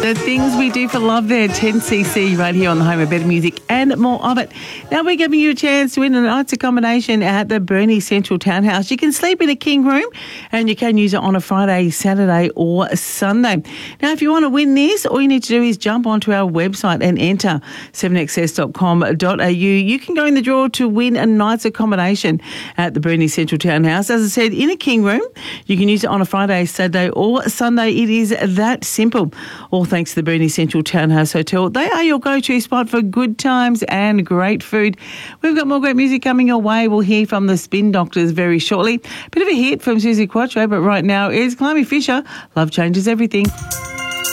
The things we do for love there, 10cc, right here on the home of better music and more of it. Now we're giving you a chance to win a night's accommodation at the Burnie Central Townhouse. You can sleep in a king room and you can use it on a Friday, Saturday or Sunday. Now if you want to win this, all you need to do is jump onto our website and enter 7xs.com.au. You can go in the draw to win a night's accommodation at the Burnie Central Townhouse. As I said, in a king room. You can use it on a Friday, Saturday or Sunday. It is that simple. All thanks to the Burnie Central Townhouse Hotel. They are your go-to spot for good times and great food. We've got more great music coming your way. We'll hear from the Spin Doctors very shortly. Bit of a hit from Susie Quatro, but right now is Climby Fisher. Love changes everything.